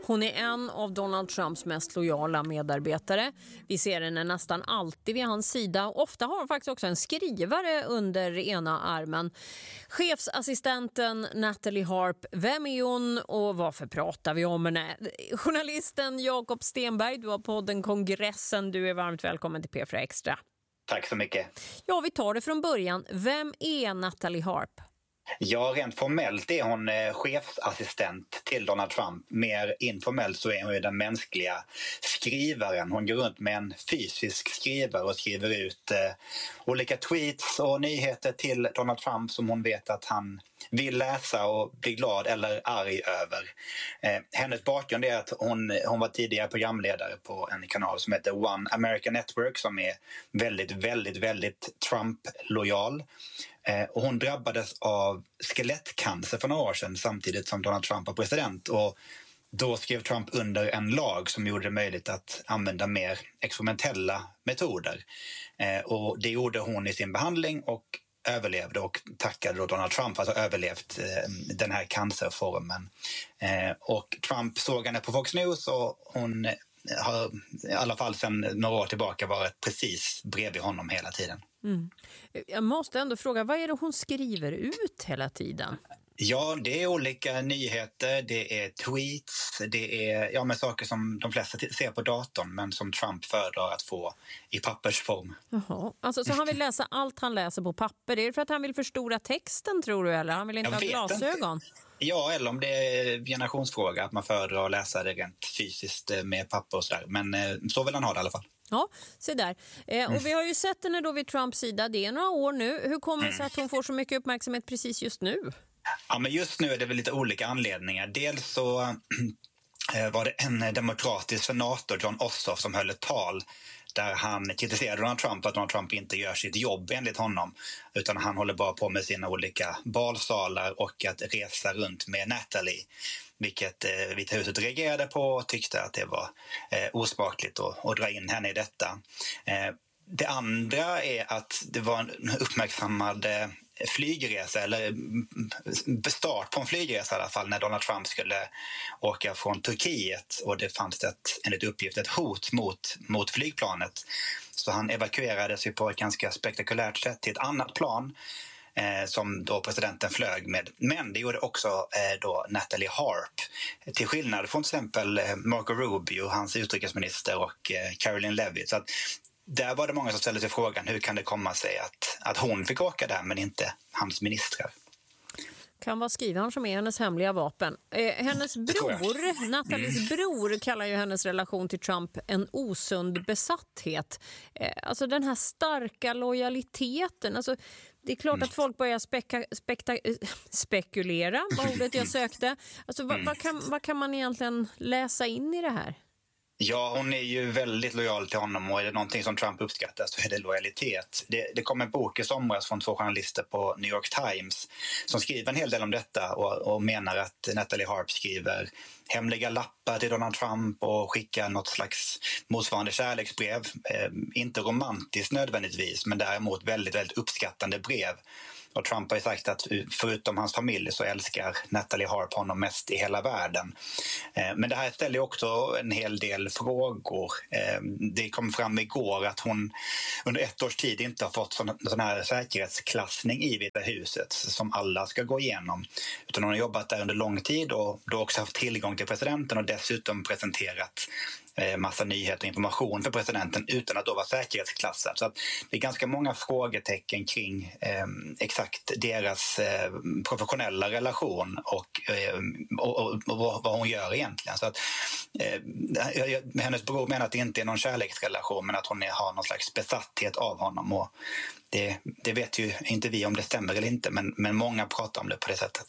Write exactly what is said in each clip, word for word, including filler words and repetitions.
Hon är en av Donald Trumps mest lojala medarbetare. Vi ser henne nästan alltid vid hans sida. Ofta har hon faktiskt också en skrivare under ena armen. Chefsassistenten Natalie Harp, vem är hon och varför pratar vi om henne? Journalisten Jakob Stenberg, du har podden Kongressen. Du är varmt välkommen till P fyra Extra. Tack så mycket. Ja, vi tar det från början. Vem är Natalie Harp? Ja, rent formellt är hon eh, chefsassistent till Donald Trump. Mer informellt så är hon ju den mänskliga skrivaren. Hon går runt med en fysisk skrivare och skriver ut eh, olika tweets och nyheter till Donald Trump som hon vet att han vill läsa och bli glad eller arg över. Eh, hennes bakgrund är att hon, hon var tidigare programledare på en kanal som heter One American Network som är väldigt, väldigt, väldigt Trump-lojal. Eh, och hon drabbades av skelettcancer för några år sedan samtidigt som Donald Trump var president. Och då skrev Trump under en lag som gjorde det möjligt att använda mer experimentella metoder. Eh, och det gjorde hon i sin behandling och överlevde och tackade då Donald Trump för att ha överlevt eh, den här cancerformen. Eh, och Trump såg henne på Fox News och hon har i alla fall sedan några år tillbaka varit precis bredvid honom hela tiden. Mm. Jag måste ändå fråga, vad är det hon skriver ut hela tiden? Ja, det är olika nyheter, det är tweets, det är ja, men saker som de flesta ser på datorn men som Trump föredrar att få i pappersform. Jaha, alltså så han vill läsa allt han läser på papper. Är det för att han vill förstora texten tror du eller? Han vill inte Jag ha glasögon? Inte. Ja, eller om det är generationsfråga att man föredrar att läsa det rent fysiskt med papper och sådär. Men så vill han ha det i alla fall. Ja, se där. Eh, och vi har ju sett henne då vid Trumps sida. Det är några år nu. Hur kommer det sig att hon får så mycket uppmärksamhet precis just nu? Ja, men just nu är det väl lite olika anledningar. Dels så var det en demokratisk senator, John Ossoff, som höll ett tal där han kritiserade Donald Trump att Donald Trump inte gör sitt jobb enligt honom utan han håller bara på med sina olika balsalar och att resa runt med Natalie, vilket eh, Vita huset reagerade på och tyckte att det var eh, osmakligt att, att dra in henne i detta. Eh, det andra är att det var en uppmärksammad eh, flygresa eller start på en flygresa i alla fall när Donald Trump skulle åka från Turkiet och det fanns ett, enligt uppgift ett hot mot, mot flygplanet. Så han evakuerades ju på ett ganska spektakulärt sätt till ett annat plan eh, som då presidenten flög med. Men det gjorde också eh, då Natalie Harp. Till skillnad från till exempel eh, Marco Rubio, hans utrikesminister och eh, Caroline Levitt. Så att där var det många som ställde sig frågan hur kan det komma sig att, att hon fick åka där men inte hans ministrar. Kan vara skrivaren som är hennes hemliga vapen. Eh, hennes bror, Natalies mm. bror kallar ju hennes relation till Trump en osund besatthet. Eh, alltså den här starka lojaliteten. Alltså, det är klart mm. att folk börjar speka, spekta, spekulera, vad ordet jag sökte. Alltså, vad, vad, kan, vad kan man egentligen läsa in i det här? Ja, hon är ju väldigt lojal till honom och är det någonting som Trump uppskattar så är det lojalitet. Det, det kom en bok i somras från två journalister på New York Times som skriver en hel del om detta och, och menar att Natalie Harp skriver hemliga lappar till Donald Trump och skickar något slags motsvarande kärleksbrev. Eh, inte romantiskt nödvändigtvis men däremot väldigt, väldigt uppskattande brev. Och Trump har ju sagt att förutom hans familj så älskar Natalie Harp honom mest i hela världen. Men det här ställer också en hel del frågor. Det kom fram igår att hon under ett års tid inte har fått sån, sån här säkerhetsklassning i Vita huset som alla ska gå igenom. Utan hon har jobbat där under lång tid och då också haft tillgång till presidenten och dessutom presenterat massa nyheter och information för presidenten utan att då vara säkerhetsklassad. Så att det är ganska många frågetecken kring eh, exakt deras eh, professionella relation och, eh, och, och, och vad hon gör egentligen. Så att, eh, hennes bror menar att det inte är någon kärleksrelation men att hon är, har någon slags besatthet av honom. Och det, det vet ju inte vi om det stämmer eller inte men, men många pratar om det på det sättet.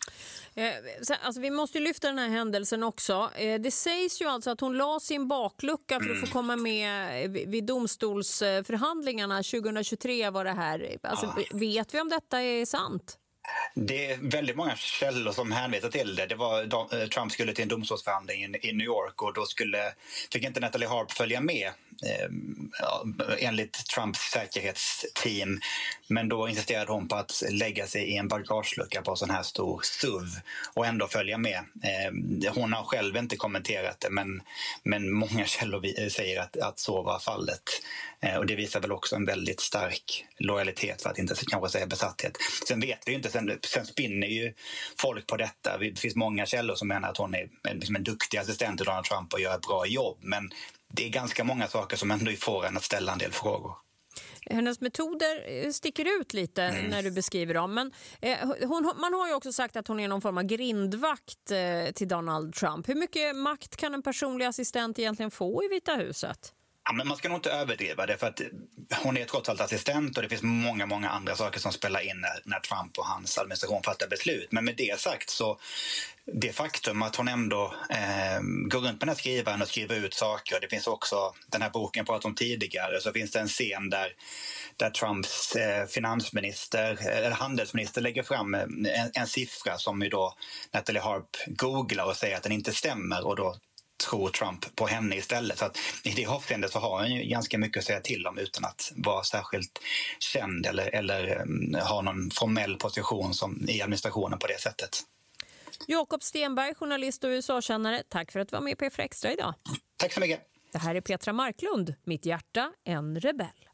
Alltså, vi måste lyfta den här händelsen också. Det sägs ju alltså att hon la sin baklucka för att få komma med vid domstolsförhandlingarna tjugohundratjugotre var det här. Alltså, ja. Vet vi om detta är sant? Det är väldigt många källor som hänvisar till det. Det var Trump skulle till en domstolsförhandling i New York och då skulle, fick inte Natalie Harp följa med ja, enligt Trumps säkerhetsteam. Men då insisterade hon på att lägga sig i en bagagelucka på en sån här stor S U V och ändå följa med. Hon har själv inte kommenterat det, men, men många källor säger att, att så var fallet. Och det visar väl också en väldigt stark lojalitet, för att inte kanske säga besatthet. Sen vet vi ju inte, sen, sen spinner ju folk på detta. Det finns många källor som menar att hon är liksom en duktig assistent till Donald Trump och gör ett bra jobb. Men det är ganska många saker som ändå får en att ställa en del frågor. Hennes metoder sticker ut lite mm. när du beskriver dem. Men eh, hon, man har ju också sagt att hon är någon form av grindvakt eh, till Donald Trump. Hur mycket makt kan en personlig assistent egentligen få i Vita huset? Ja, men man ska nog inte överdriva det, för att hon är trots allt assistent och det finns många, många andra saker som spelar in när, när Trump och hans administration fattar beslut. Men med det sagt, så det faktum att hon ändå eh, går runt med den här skrivaren och skriver ut saker. Det finns också, den här boken jag pratade om tidigare, så finns det en scen där, där Trumps eh, finansminister, eller handelsminister lägger fram en, en siffra som ju då Natalie Harp googlar och säger att den inte stämmer, och då tror Trump på henne istället. Så att i det avseendet så har han ju ganska mycket att säga till om utan att vara särskilt känd eller, eller um, ha någon formell position som i administrationen på det sättet. Jakob Stenberg, journalist och U S A-kännare. Tack för att du var med på P F Extra idag. Tack så mycket. Det här är Petra Marklund, Mitt hjärta, en rebell.